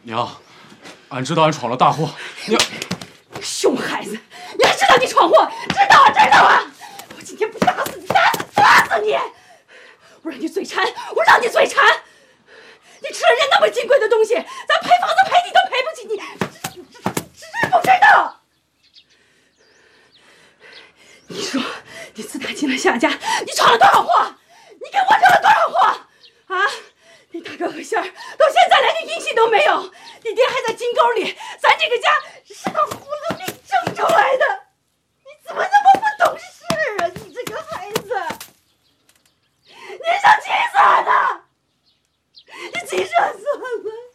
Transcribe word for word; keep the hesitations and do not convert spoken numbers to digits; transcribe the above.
娘，俺知道俺闯了大祸。娘， 熊孩子，你还知道你闯祸？知道啊，知道啊！我今天不打死你，打死打死你！我让你嘴馋，我让你嘴馋！你吃了人那么金贵的东西，咱赔房子赔地都赔不起，你知不知道？你说，你自打进了夏家，你闯了多少祸？你给我惹了多少祸？啊！你大哥和仙儿到现在连个音信都没有，你爹还在金沟里，咱这个家是他活